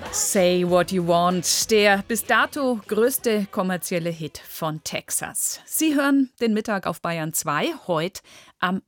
Say What You Want, der bis dato größte kommerzielle Hit von Texas. Sie hören den Mittag auf Bayern 2, heute am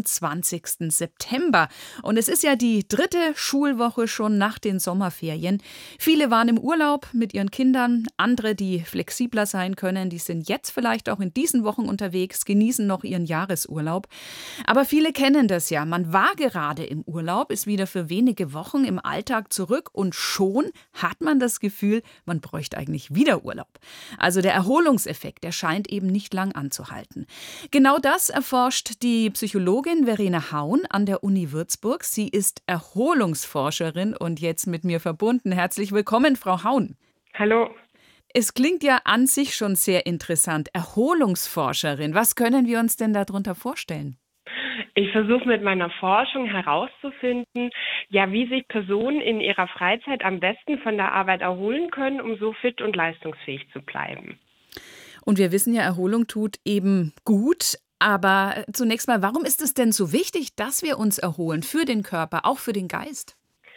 28. September. Und es ist ja die dritte Schulwoche schon nach den Sommerferien. Viele waren im Urlaub mit ihren Kindern, andere, die flexibler sein können, die sind jetzt vielleicht auch in diesen Wochen unterwegs, genießen noch ihren Jahresurlaub. Aber viele kennen das ja, man war gerade im Urlaub, ist wieder für wenige Wochen im Alltag zurück und schon hat man das Gefühl, man bräuchte eigentlich wieder Urlaub. Also der Erholungseffekt, der scheint eben nicht lang anzuhalten. Genau das erforscht die Psychologin Verena Haun an der Uni Würzburg. Sie ist Erholungsforscherin und jetzt mit mir verbunden. Herzlich willkommen, Frau Haun. Hallo. Es klingt ja an sich schon sehr interessant. Erholungsforscherin, was können wir uns denn darunter vorstellen? Ich versuche mit meiner Forschung herauszufinden, wie sich Personen in ihrer Freizeit am besten von der Arbeit erholen können, um so fit und leistungsfähig zu bleiben. Und wir wissen ja, Erholung tut eben gut. Aber zunächst mal, warum ist es denn so wichtig, dass wir uns erholen für den Körper, auch für den Geist?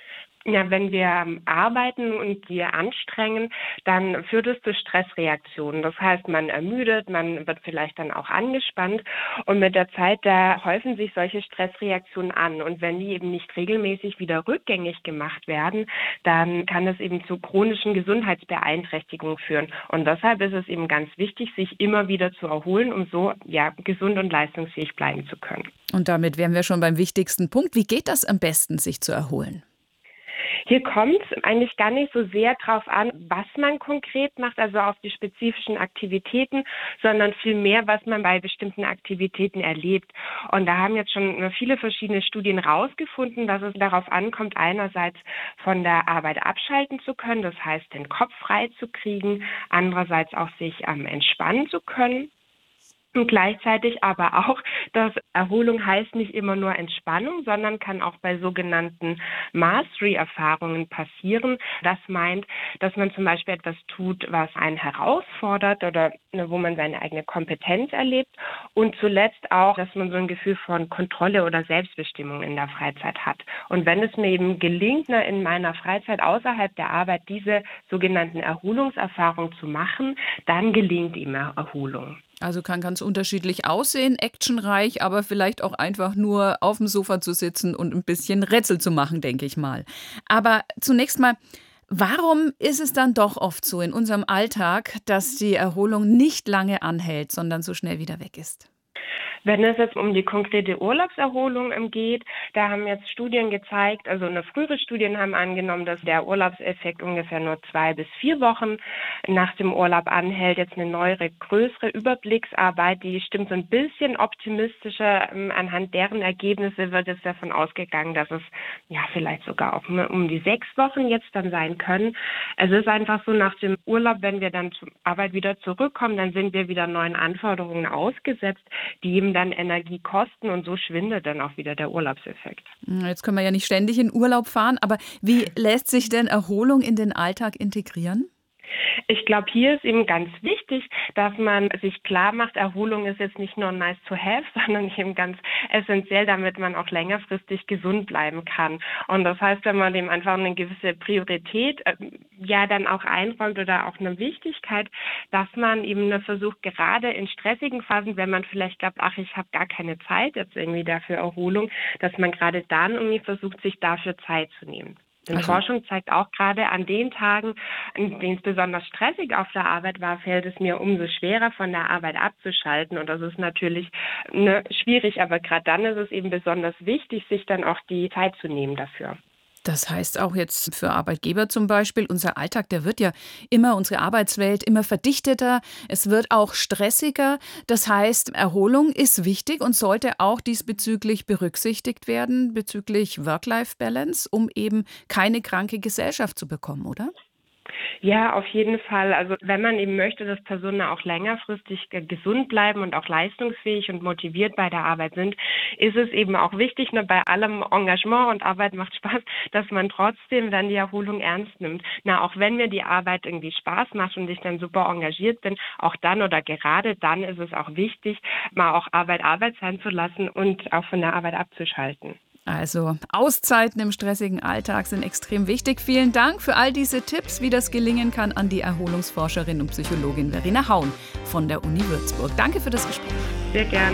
Ja, wenn wir arbeiten und wir anstrengen, dann führt es zu Stressreaktionen. Das heißt, man ermüdet, man wird vielleicht dann auch angespannt und mit der Zeit, da häufen sich solche Stressreaktionen an. Und wenn die eben nicht regelmäßig wieder rückgängig gemacht werden, dann kann es eben zu chronischen Gesundheitsbeeinträchtigungen führen. Und deshalb ist es eben ganz wichtig, sich immer wieder zu erholen, um so gesund und leistungsfähig bleiben zu können. Und damit wären wir schon beim wichtigsten Punkt. Wie geht das am besten, sich zu erholen? Hier kommt es eigentlich gar nicht so sehr darauf an, was man konkret macht, also auf die spezifischen Aktivitäten, sondern vielmehr, was man bei bestimmten Aktivitäten erlebt. Und da haben jetzt schon viele verschiedene Studien rausgefunden, dass es darauf ankommt, einerseits von der Arbeit abschalten zu können, das heißt, den Kopf frei zu kriegen, andererseits auch sich entspannen zu können. Und gleichzeitig aber auch, dass Erholung heißt nicht immer nur Entspannung, sondern kann auch bei sogenannten Mastery-Erfahrungen passieren. Das meint, dass man zum Beispiel etwas tut, was einen herausfordert oder wo man seine eigene Kompetenz erlebt. Und zuletzt auch, dass man so ein Gefühl von Kontrolle oder Selbstbestimmung in der Freizeit hat. Und wenn es mir eben gelingt, in meiner Freizeit außerhalb der Arbeit diese sogenannten Erholungserfahrungen zu machen, dann gelingt ihm Erholung. Also kann ganz unterschiedlich aussehen, actionreich, aber vielleicht auch einfach nur auf dem Sofa zu sitzen und ein bisschen Rätsel zu machen, denke ich mal. Aber zunächst mal, warum ist es dann doch oft so in unserem Alltag, dass die Erholung nicht lange anhält, sondern so schnell wieder weg ist? Wenn es jetzt um die konkrete Urlaubserholung geht, da haben jetzt Studien gezeigt, also frühere Studien haben angenommen, dass der Urlaubseffekt ungefähr nur 2 bis 4 Wochen nach dem Urlaub anhält. Jetzt eine neuere, größere Überblicksarbeit, die stimmt so ein bisschen optimistischer. Anhand deren Ergebnisse wird jetzt davon ausgegangen, dass es vielleicht sogar auch um die 6 Wochen jetzt dann sein können. Es ist einfach so, nach dem Urlaub, wenn wir dann zur Arbeit wieder zurückkommen, dann sind wir wieder neuen Anforderungen ausgesetzt, die eben dann Energie kosten und so schwindet dann auch wieder der Urlaubseffekt. Jetzt können wir ja nicht ständig in Urlaub fahren, aber wie lässt sich denn Erholung in den Alltag integrieren? Ich glaube, hier ist eben ganz wichtig, dass man sich klar macht, Erholung ist jetzt nicht nur nice to have, sondern eben ganz essentiell, damit man auch längerfristig gesund bleiben kann. Und das heißt, wenn man dem einfach eine gewisse Priorität dann auch einräumt oder auch eine Wichtigkeit, dass man eben versucht, gerade in stressigen Phasen, wenn man vielleicht glaubt, ich habe gar keine Zeit jetzt irgendwie dafür Erholung, dass man gerade dann irgendwie versucht, sich dafür Zeit zu nehmen. Denn Forschung zeigt auch gerade an den Tagen, an denen es besonders stressig auf der Arbeit war, fällt es mir umso schwerer, von der Arbeit abzuschalten. Und das ist natürlich schwierig, aber gerade dann ist es eben besonders wichtig, sich dann auch die Zeit zu nehmen dafür. Das heißt auch jetzt für Arbeitgeber zum Beispiel, unser Alltag, der wird ja unsere Arbeitswelt immer verdichteter, es wird auch stressiger. Das heißt, Erholung ist wichtig und sollte auch diesbezüglich berücksichtigt werden, bezüglich Work-Life-Balance, um eben keine kranke Gesellschaft zu bekommen, oder? Ja, auf jeden Fall. Also wenn man eben möchte, dass Personen auch längerfristig gesund bleiben und auch leistungsfähig und motiviert bei der Arbeit sind, ist es eben auch wichtig, bei allem Engagement und Arbeit macht Spaß, dass man trotzdem dann die Erholung ernst nimmt. Auch wenn mir die Arbeit irgendwie Spaß macht und ich dann super engagiert bin, auch dann oder gerade dann ist es auch wichtig, mal auch Arbeit sein zu lassen und auch von der Arbeit abzuschalten. Also Auszeiten im stressigen Alltag sind extrem wichtig. Vielen Dank für all diese Tipps, wie das gelingen kann, an die Erholungsforscherin und Psychologin Verena Haun von der Uni Würzburg. Danke für das Gespräch. Sehr gerne.